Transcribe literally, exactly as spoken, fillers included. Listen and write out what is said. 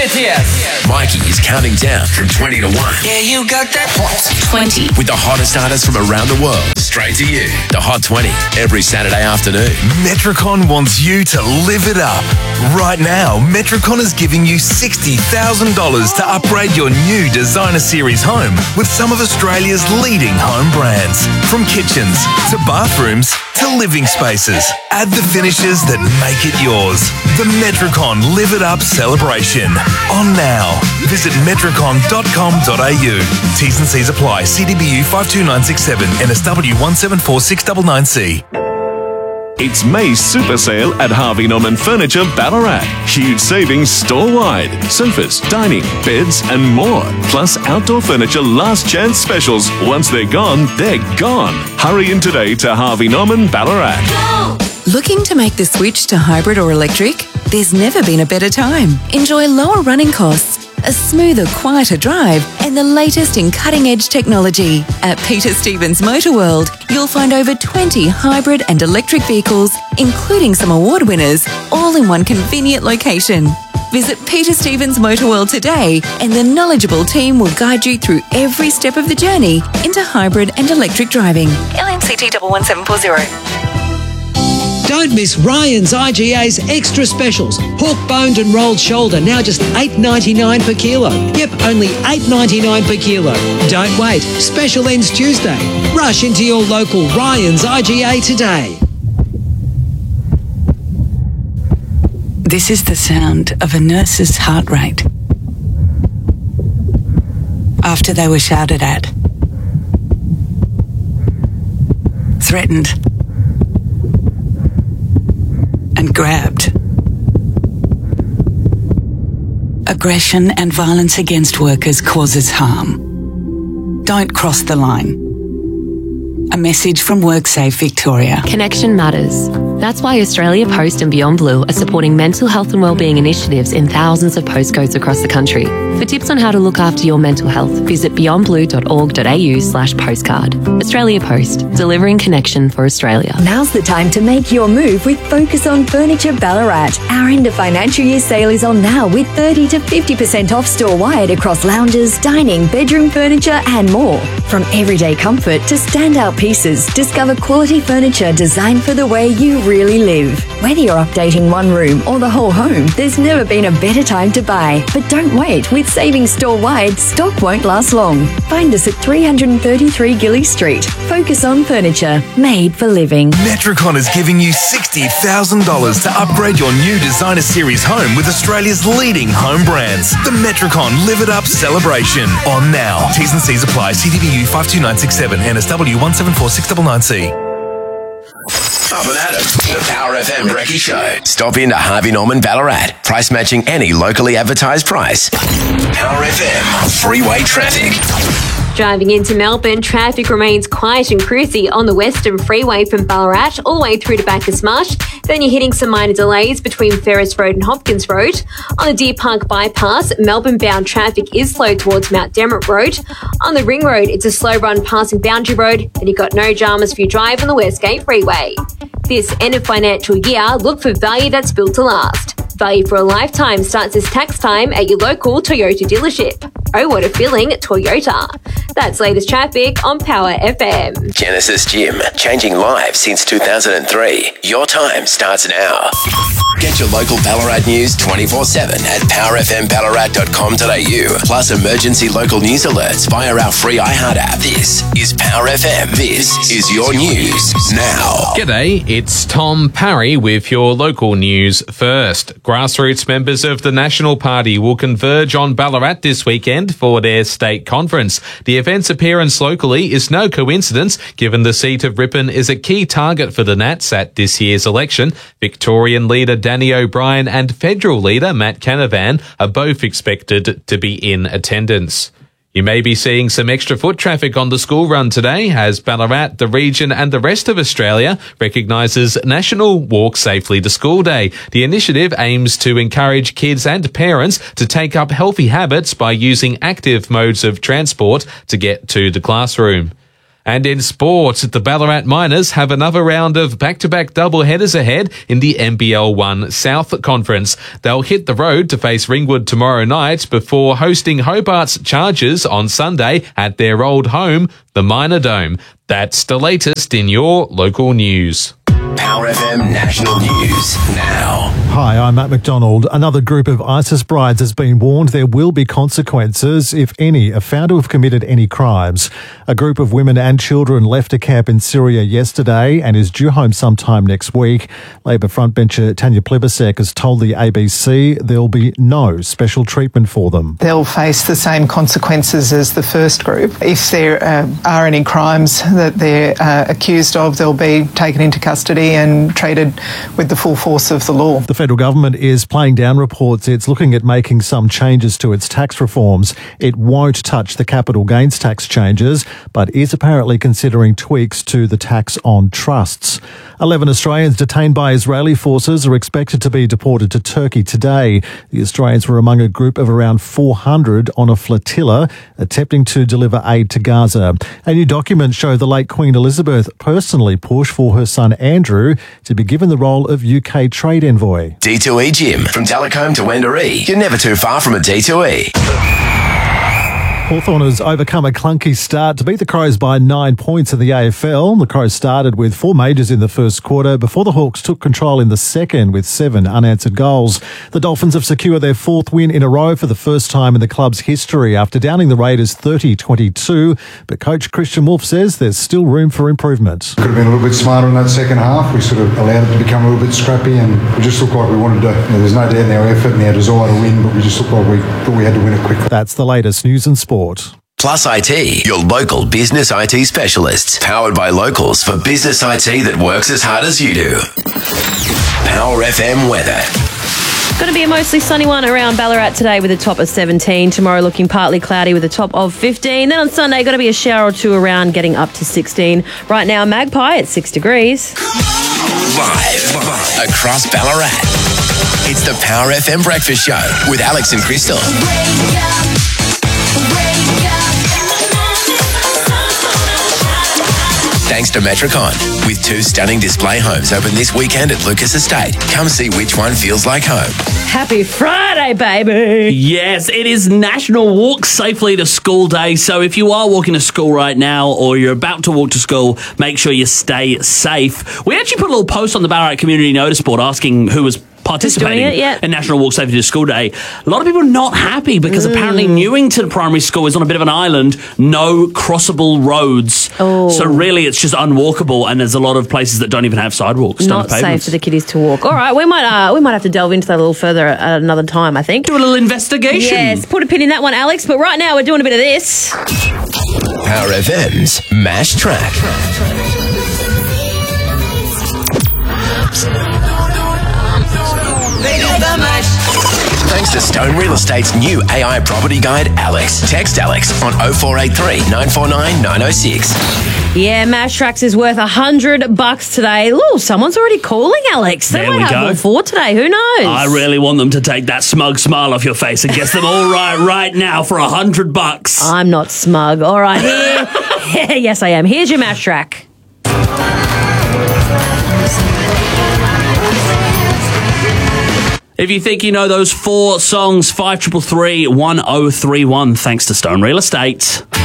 B T S. Mikey is counting down from twenty to one. Yeah, you got that Hot twenty. with the hottest artists from around the world. Straight to you. The Hot twenty every Saturday afternoon. Metricon wants you to live it up. Right now, Metricon is giving you sixty thousand dollars to upgrade your new designer series home with some of Australia's leading home brands. From kitchens to bathrooms to living spaces. Add the finishes that make it yours. The Metricon Live It Up celebration. On now. Visit metricon dot com dot a u. T's and C's apply. C D B U five two nine six seven, N S W one seven four six nine nine C. It's May's super sale at Harvey Norman Furniture Ballarat. Huge savings store-wide. Sofas, dining, beds and more. Plus outdoor furniture last chance specials. Once they're gone, they're gone. Hurry in today to Harvey Norman Ballarat. Go! Looking to make the switch to hybrid or electric? There's never been a better time. Enjoy lower running costs, a smoother, quieter drive, and the latest in cutting-edge technology. At Peter Stevens Motor World, you'll find over twenty hybrid and electric vehicles, including some award winners, all in one convenient location. Visit Peter Stevens Motor World today, and the knowledgeable team will guide you through every step of the journey into hybrid and electric driving. L M C T one one seven four zero. Don't miss Ryan's I G A's extra specials. Pork boned and rolled shoulder, now just eight ninety-nine per kilo. Yep, only eight ninety-nine per kilo. Don't wait. Special ends Tuesday. Rush into your local Ryan's I G A today. This is the sound of a nurse's heart rate after they were shouted at, threatened, and grabbed. Aggression and violence against workers causes harm. Don't cross the line. A message from WorkSafe Victoria. Connection matters. That's why Australia Post and Beyond Blue are supporting mental health and wellbeing initiatives in thousands of postcodes across the country. For tips on how to look after your mental health, visit beyond blue dot org dot a u slash postcard. Australia Post, delivering connection for Australia. Now's the time to make your move with Focus on Furniture Ballarat. Our end of financial year sale is on now with thirty to fifty percent off store-wide across lounges, dining, bedroom furniture and more. From everyday comfort to standout pieces, discover quality furniture designed for the way you really live. Whether you're updating one room or the whole home, there's never been a better time to buy. But don't wait, with savings store-wide, stock won't last long. Find us at three thirty-three Gilly Street. Focus on Furniture, made for living. Metricon is giving you sixty thousand dollars to upgrade your new designer series home with Australia's leading home brands. The Metricon Live It Up celebration. On now. T's and C's apply. C D B U five two nine six seven, N S W one seven four six nine nine C. Up and at it. The Power F M Brekkie Show. Stop in to Harvey Norman Ballarat. Price matching any locally advertised price. Power F M. Freeway traffic. Driving into Melbourne, traffic remains quiet and cruisy on the Western Freeway from Ballarat all the way through to Bacchus Marsh. Then you're hitting some minor delays between Ferris Road and Hopkins Road. On the Deer Park bypass, Melbourne-bound traffic is slow towards Mount Demeritt Road. On the Ring Road, it's a slow run passing Boundary Road. Then you've got no dramas for your drive on the Westgate Freeway. This end of financial year, look for value that's built to last. Value for a lifetime starts this tax time at your local Toyota dealership. Oh, what a feeling, Toyota. That's latest traffic on Power F M. Genesis Gym, changing lives since two thousand three. Your time starts now. Get your local Ballarat news twenty-four seven at power f m ballarat dot com dot a u. Plus emergency local news alerts via our free iHeart app. This is Power F M. This is your news now. G'day, it's Tom Parry with your local news first. Grassroots members of the National Party will converge on Ballarat this weekend for their state conference. The event's appearance locally is no coincidence, given the seat of Ripon is a key target for the Nats at this year's election. Victorian leader Danny O'Brien and federal leader Matt Canavan are both expected to be in attendance. You may be seeing some extra foot traffic on the school run today as Ballarat, the region and the rest of Australia recognises National Walk Safely to School Day. The initiative aims to encourage kids and parents to take up healthy habits by using active modes of transport to get to the classroom. And in sports, the Ballarat Miners have another round of back-to-back double-headers ahead in the N B L one South Conference. They'll hit the road to face Ringwood tomorrow night before hosting Hobart's Chargers on Sunday at their old home, the Miner Dome. That's the latest in your local news. Power F M National News now. Hi, I'm Matt McDonald. Another group of ISIS brides has been warned there will be consequences, if any, are found to have committed any crimes. A group of women and children left a camp in Syria yesterday and is due home sometime next week. Labor frontbencher Tanya Plibersek has told the A B C there'll be no special treatment for them. They'll face the same consequences as the first group. If there uh, are any crimes that they're uh, accused of, they'll be taken into custody and treated with the full force of the law. The federal government is playing down reports it's looking at making some changes to its tax reforms. It won't touch the capital gains tax changes, but is apparently considering tweaks to the tax on trusts. Eleven Australians detained by Israeli forces are expected to be deported to Turkey today. The Australians were among a group of around four hundred on a flotilla attempting to deliver aid to Gaza. A new document showed the late Queen Elizabeth personally pushed for her son Andrew to be given the role of U K trade envoy. D two E Gym. From Telecombe to Wendouree, you're never too far from a D two E. Hawthorn has overcome a clunky start to beat the Crows by nine points in the A F L. The Crows started with four majors in the first quarter before the Hawks took control in the second with seven unanswered goals. The Dolphins have secured their fourth win in a row for the first time in the club's history after downing the Raiders thirty twenty-two. But coach Christian Wolf says there's still room for improvement. Could have been a little bit smarter in that second half. We sort of allowed it to become a little bit scrappy and we just looked like we wanted to. You know, there's no doubt in our effort and our desire to win, but we just looked like we thought we had to win it quickly. That's the latest news and sport. Plus I T, your local business I T specialists. Powered by locals for business I T that works as hard as you do. Power F M weather. Going to be a mostly sunny one around Ballarat today with a top of seventeen. Tomorrow looking partly cloudy with a top of fifteen. Then on Sunday, going to be a shower or two around, getting up to sixteen. Right now, Magpie at six degrees. Live, live across Ballarat. It's the Power F M Breakfast Show with Alex and Crystal. Thanks to Metricon. With two stunning display homes open this weekend at Lucas Estate. Come see which one feels like home. Happy Friday, baby! Yes, it is National Walk Safely to School Day, so if you are walking to school right now or you're about to walk to school, make sure you stay safe. We actually put a little post on the Ballarat Community Notice Board asking who was participating it, yeah. in National Walk Safety to School Day. A lot of people are not happy because mm. apparently Newington Primary School is on a bit of an island, no crossable roads. Oh. So really it's just unwalkable and there's a lot of places that don't even have sidewalks. Not safe for the kiddies to walk. All right, we might uh, we might have to delve into that a little further at another time, I think. Do a little investigation. Yes, put a pin in that one, Alex. But right now we're doing a bit of this. Power F M's Mash Track. Thanks to Stone Real Estate's new A I property guide, Alex. Text Alex on oh four eight three, nine four nine, nine oh six. Yeah, Mash Tracks is worth a hundred bucks today. Ooh, someone's already calling, Alex. They there might we have go. more for today. Who knows? I really want them to take that smug smile off your face and guess them all right right now for a hundred bucks. I'm not smug. All right, here. Yes, I am. Here's your Mash Track. If you think you know those four songs, five triple three, one oh three one, thanks to Stone Real Estate.